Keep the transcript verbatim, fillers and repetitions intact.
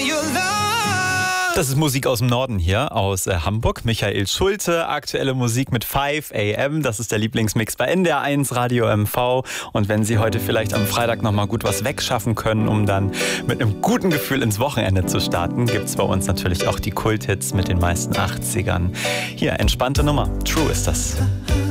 your love. Das ist Musik aus dem Norden hier, aus äh, Hamburg. Michael Schulte, aktuelle Musik mit fünf A M. Das ist der Lieblingsmix bei N D R eins Radio M V. Und wenn Sie heute vielleicht am Freitag nochmal gut was wegschaffen können, um dann mit einem guten Gefühl ins Wochenende zu starten, gibt es bei uns natürlich auch die Kulthits mit den meisten achtzigern. Hier, entspannte Nummer. True ist das.